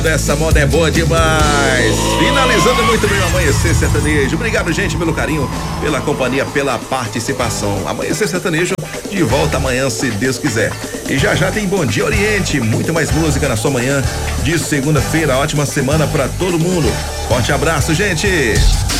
Essa moda é boa demais. Finalizando muito bem o Amanhecer Sertanejo. Obrigado, gente, pelo carinho, pela companhia, pela participação. Amanhecer Sertanejo de volta amanhã, se Deus quiser. E já já tem Bom Dia Oriente, muito mais música na sua manhã de segunda-feira. Ótima semana pra todo mundo. Forte abraço, gente.